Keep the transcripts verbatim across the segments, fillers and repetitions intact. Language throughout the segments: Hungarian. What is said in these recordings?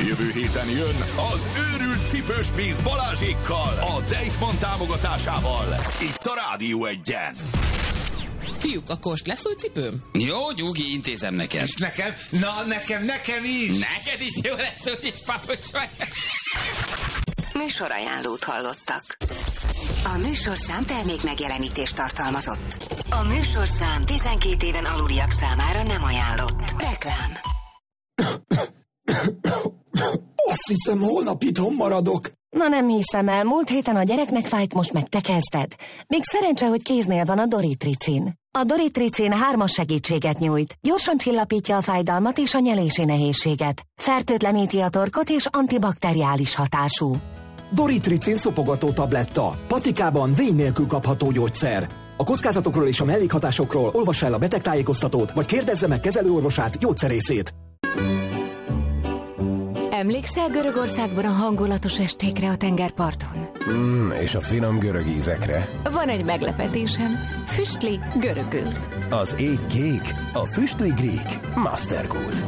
Jövő héten jön az őrült cipős kvíz Balázsékkal, a Deichmann támogatásával. Itt a Rádió Egyen. Fiúk, akkor most lesz új cipőm? Jó, Gyugi, intézem neked. És nekem? Na, nekem, nekem is! Neked is jó lesz úgyis, papucs vagy. Műsorajánlót hallottak. A műsorszám termék megjelenítést tartalmazott. A műsorszám tizenkét éven aluliak számára nem ajánlott. Reklám. Azt hiszem, holnap itthon maradok. Na nem hiszem el, múlt héten a gyereknek fájt, most meg te kezded. Még szerencse, hogy kéznél van a Doritricin. A Doritricin hármas segítséget nyújt. Gyorsan csillapítja a fájdalmat és a nyelési nehézséget. Fertőtleníti a torkot és antibakteriális hatású. Doritricin szopogató tabletta. Patikában vény nélkül kapható gyógyszer. A kockázatokról és a mellékhatásokról olvass el a betegtájékoztatót, vagy kérdezze meg kezelőorvosát, gyógyszerészét. Emlékszel Görögországban a hangulatos estékre a tengerparton? Mm, és a finom görög ízekre. Van egy meglepetésem. Füstli görögül. Az ég kék, a füstli Greek Mastergold.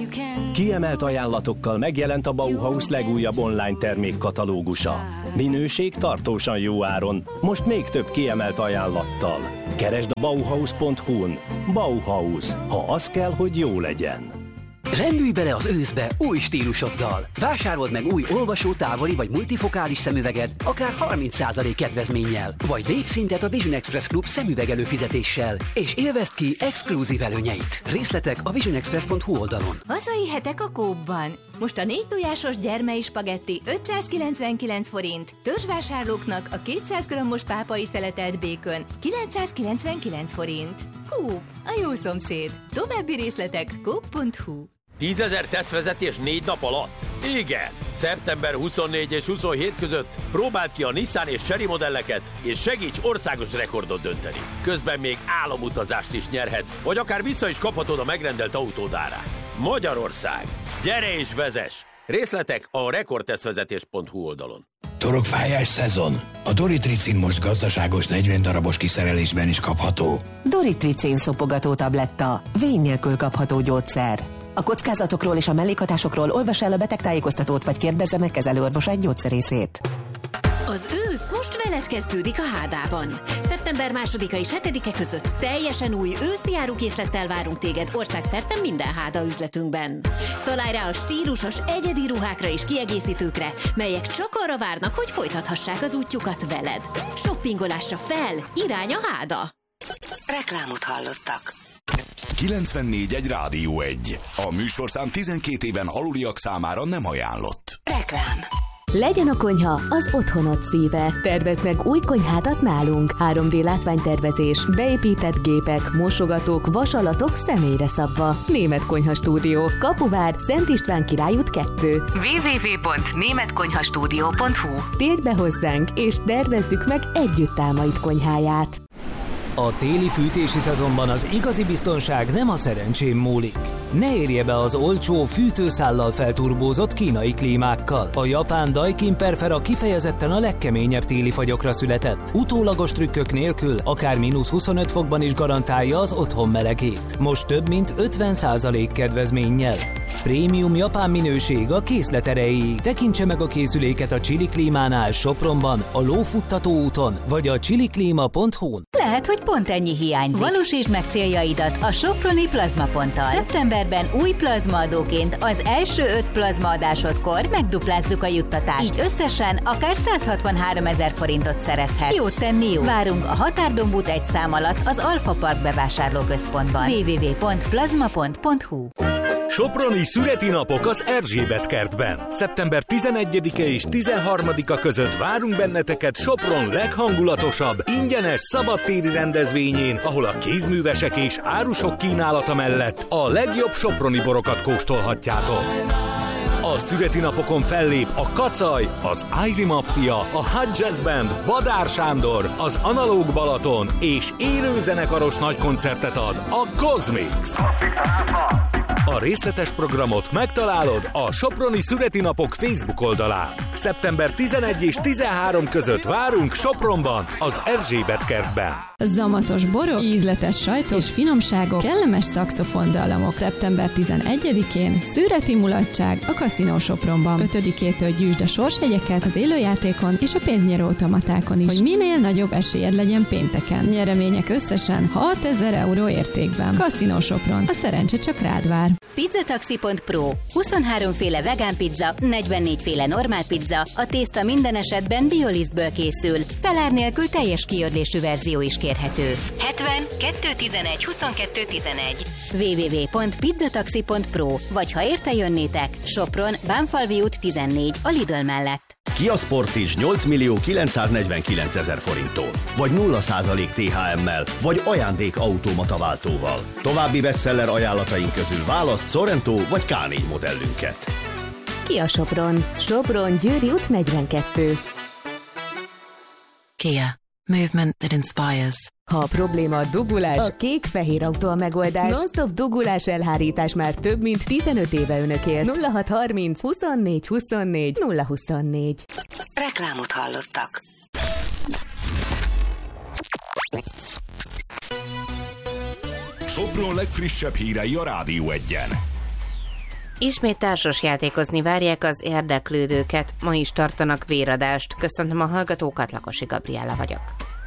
Kiemelt ajánlatokkal megjelent a Bauhaus legújabb online termékkatalógusa. Minőség tartósan jó áron, most még több kiemelt ajánlattal. Keresd a bauhaus pont hu-n. Bauhaus, ha az kell, hogy jó legyen. Rendülj bele az őszbe új stílusoddal. Vásárold meg új olvasó, távoli vagy multifokális szemüveget, akár harminc százalék kedvezménnyel. Vagy lépj szintet a Vision Express Club szemüveg előfizetéssel, és élvezd ki exkluzív előnyeit. Részletek a vision express pont hu oldalon. Hazai hetek a Coopban. Most a négy tojásos gyermei spagetti ötszázkilencvenkilenc forint, törzsvásárlóknak a kétszáz grammos pápai szeletelt békön kilencszázkilencvenkilenc forint. Coop, a jó szomszéd. További részletek coop pont hu. tízezer tesztvezetés négy nap alatt? Igen! szeptember huszonnégy és huszonhét között próbáld ki a Nissan és Chery modelleket, és segíts országos rekordot dönteni. Közben még álomutazást is nyerhetsz, vagy akár vissza is kaphatod a megrendelt autód árát. Magyarország! Gyere és vezess! Részletek a rekordtesztvezetés pont hu oldalon. Torokfájás szezon. A Doritricin most gazdaságos negyven darabos kiszerelésben is kapható. Doritricin szopogató tabletta. Vény nélkül kapható gyógyszer. A kockázatokról és a mellékhatásokról olvass el a betegtájékoztatót, vagy kérdezze meg kezelőorvosát, gyógyszerészét. Az ősz most veled kezdődik a Hádában. szeptember másodika és hetedike között teljesen új őszi árukészlettel várunk téged országszerte minden Háda üzletünkben. Találj rá a stílusos, egyedi ruhákra és kiegészítőkre, melyek csak arra várnak, hogy folytathassák az útjukat veled. Shoppingolásra fel, irány a Háda! Reklámot hallottak. kilencvennégy egy Rádió egy. A műsorszám tizenkét éven aluliak számára nem ajánlott. Reklám. Legyen a konyha az otthonod szíve. Tervezd meg új konyhádat nálunk. három dé látványtervezés, beépített gépek, mosogatók, vasalatok személyre szabva. Német Konyha Stúdió. Kapuvár, Szent István Király út kettő. double-u double-u double-u pont német konyha stúdió pont hu. Térd be hozzánk, és tervezzük meg együtt álmaid konyháját. A téli fűtési szezonban az igazi biztonság nem a szerencsén múlik. Ne érje be az olcsó, fűtőszállal felturbózott kínai klímákkal. A japán Daikin Perfera kifejezetten a legkeményebb téli fagyokra született. Utólagos trükkök nélkül, akár mínusz huszonöt fokban is garantálja az otthon melegét. Most több mint ötven százalék kedvezménnyel. Prémium japán minőség a készlet erejéig. Tekintse meg a készüléket a Chili Klímánál Sopronban, a Lófuttató úton, vagy a chiliklima pont hu-n. Lehet, hogy pont ennyi hiányzik. Valósítsd meg céljaidat a Soproni plazmaponttal. Szeptemberben új plazmaadóként az első öt plazmaadásodkor megduplázzuk a juttatást. Így összesen akár száz hatvanhárom ezer forintot szerezhetsz. Jót tenni jó. Várunk a Határdomb út egy szám alatt az Alfa Park bevásárlóközpontban. double-u double-u double-u pont plazmapont pont hu. Soproni születinapok az Erzsébet kertben. szeptember tizenegyedike és tizenharmadika között várunk benneteket Sopron leghangulatosabb, ingyenes szabadtéri rendezvényén, ahol a kézművesek és árusok kínálata mellett a legjobb soproni borokat kóstolhatjátok. A születinapokon fellép a Kacaj, az Irie Mafia, a Hot Jazz Band, Badár Sándor, az Analóg Balaton és élő zenekaros nagykoncertet ad a Cosmix. A részletes programot megtalálod a Soproni Szüreti Napok Facebook oldalán. szeptember tizenegy és tizenhárom között várunk Sopronban, az Erzsébet kertben. Zamatos borok, ízletes sajtok és finomságok, kellemes szaxofondallamok. szeptember tizenegyedikén szüreti mulatság a Kaszinó Sopronban. ötödikétől gyűjtsd a sorsjegyeket az élőjátékon és a pénznyerő automatákon is, hogy minél nagyobb esélyed legyen pénteken. Nyeremények összesen hatezer euró értékben. Kaszinó Sopron. A szerencse csak rád vár. Pizzataxi pont pro. huszonhárom féle vegán pizza, negyvennégy féle normál pizza, a tészta minden esetben biolisztből készül. Felár nélkül teljes kiördésű verzió is kérhető. hetven kettő tizenegy huszonkettő tizenegy. double-u double-u double-u pont pizzataxi pont pro. Vagy ha érte jönnétek, Sopron, Bánfalvi út tizennégy, a Lidl mellett. Kia Sportage nyolc millió kilencszáznegyvenkilencezer forinttól, vagy nulla százalék té há emmel, vagy ajándék automata váltóval. További bestseller ajánlataink közül választ Sorento vagy ká négy modellünket. Kia Sopron. Sopron, Győri út negyvenkettő. Kia. Movement that inspires. Ha a probléma a dugulás, a kék-fehér autó a megoldás. Non-stop dugulás elhárítás már több mint tizenöt éve önökért. nulla hat harminc huszonnégy huszonnégy nulla huszonnégy. Reklámot hallottak. Sopron legfrissebb hírei a Rádió Egyen. Ismét társasjátékozni várják az érdeklődőket. Ma is tartanak véradást. Köszöntöm a hallgatókat, Lakosi Gabriella vagyok.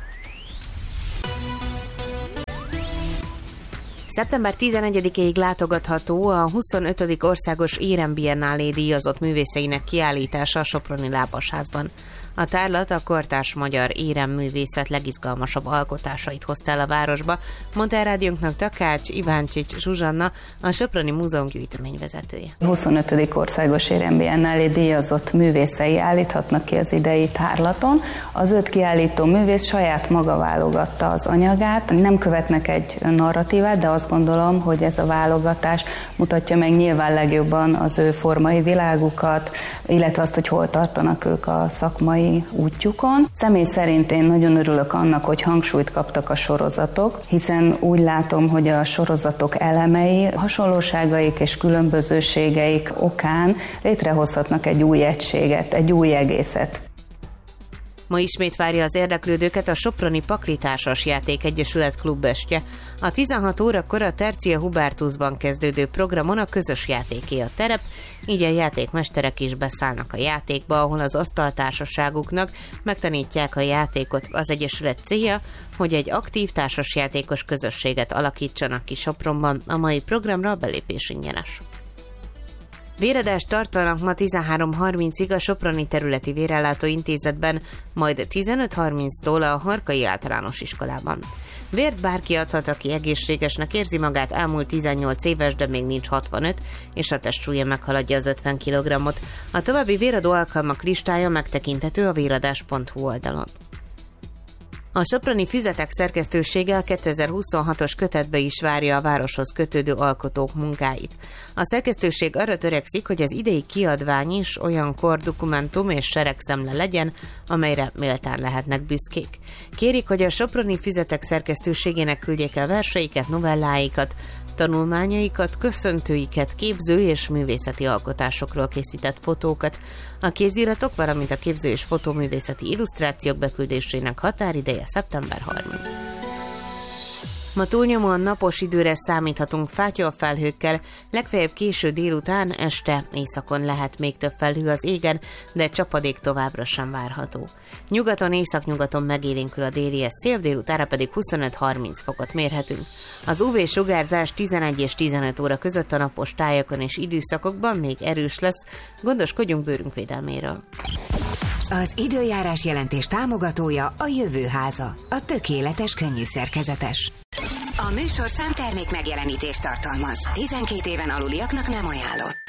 szeptember tizenegyedikéig látogatható a huszonötödik országos Érem Biennálé díjazott művészeinek kiállítása a soproni Lábasházban. A tárlat a kortárs magyar éremművészet legizgalmasabb alkotásait hozta el a városba, mondta el rádiónknak Takács Iváncsics Zsuzsanna, a Soproni Múzeum gyűjteményvezetője. huszonötödik országos Érem Biennálé díjazott művészei állíthatnak ki az idei tárlaton. Az öt kiállító művész saját maga válogatta az anyagát, nem követnek egy narratívát, de azt gondolom, hogy ez a válogatás mutatja meg nyilván legjobban az ő formai világukat, illetve azt, hogy hol tartanak ők a szakmai útjukon. Személy szerint én nagyon örülök annak, hogy hangsúlyt kaptak a sorozatok, hiszen úgy látom, hogy a sorozatok elemei, hasonlóságaik és különbözőségeik okán létrehozhatnak egy új egységet, egy új egészet. Ma ismét várja az érdeklődőket a Soproni Pakli Társasjáték Egyesület klubestje. A tizenhat órakor a Tercia Hubertusban kezdődő programon a közös játéké a terep, így a játékmesterek is beszállnak a játékba, ahol az asztaltársaságuknak megtanítják a játékot. Az Egyesület célja, hogy egy aktív társasjátékos közösséget alakítsanak ki Sopronban, a mai programra a belépés ingyenes. Véradást tartanak ma tizenhárom harmincig a Soproni Területi Vérellátó Intézetben, majd tizenöt harminctól a Harkai Általános Iskolában. Vért bárki adhat, aki egészségesnek érzi magát, elmúlt tizennyolc éves, de még nincs hatvanöt, és a testsúlya meghaladja az ötven kilogrammot. A további véradó alkalmak listája megtekinthető a véradás pont hu oldalon. A Soproni Füzetek szerkesztősége a kétezer-huszonhatos kötetbe is várja a városhoz kötődő alkotók munkáit. A szerkesztőség arra törekszik, hogy az idei kiadvány is olyan kordokumentum és seregszemle legyen, amelyre méltán lehetnek büszkék. Kérik, hogy a Soproni Füzetek szerkesztőségének küldjék el verseiket, novelláikat, tanulmányaikat, köszöntőiket, képző és művészeti alkotásokról készített fotókat. A kéziratok, valamint a képző és fotóművészeti illusztrációk beküldésének határideje szeptember harmincadika. Ma túlnyomóan napos időre számíthatunk fátyolfelhőkkel, legfeljebb késő délután, este, északon lehet még több felhő az égen, de csapadék továbbra sem várható. Nyugaton, északnyugaton megélénkül a déli szél, délutára pedig huszonöt-harminc fokot mérhetünk. Az ú vé-sugárzás tizenegy és tizenöt óra között a napos tájakon és időszakokban még erős lesz, gondoskodjunk bőrünk védelméről. Az időjárás jelentés támogatója a Jövőháza, a tökéletes könnyű szerkezetes. A műsor számtermék megjelenítést tartalmaz. tizenkét éven aluliaknak nem ajánlott.